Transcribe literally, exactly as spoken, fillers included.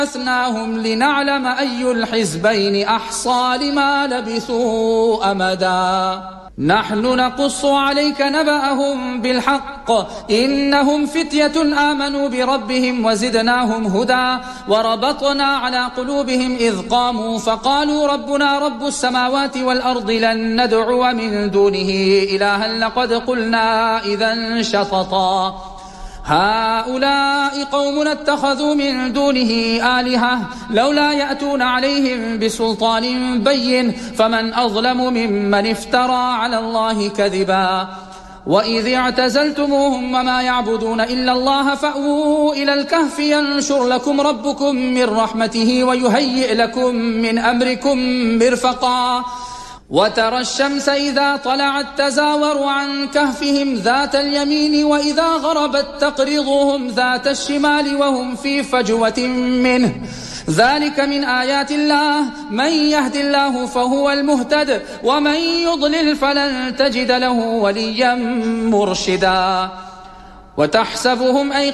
وبعثناهم لنعلم أي الحزبين أحصى لما لبثوا أمدا نحن نقص عليك نبأهم بالحق إنهم فتية آمنوا بربهم وزدناهم هدى وربطنا على قلوبهم إذ قاموا فقالوا ربنا رب السماوات والأرض لن ندعو من دونه إلها لقد قلنا إذا شططا هؤلاء قوم اتخذوا من دونه آلهة لولا يأتون عليهم بسلطان بين فمن أظلم ممن افترى على الله كذبا وإذ اعتزلتموهم وما يعبدون إلا الله فأووا إلى الكهف ينشر لكم ربكم من رحمته ويهيئ لكم من أمركم مرفقا وترى الشمس إذا طلعت تزاور عن كهفهم ذات اليمين وإذا غربت تقرضهم ذات الشمال وهم في فجوة منه ذلك من آيات الله من يهد الله فهو المهتد ومن يضلل فلن تجد له وليا مرشدا وتحسبهم أي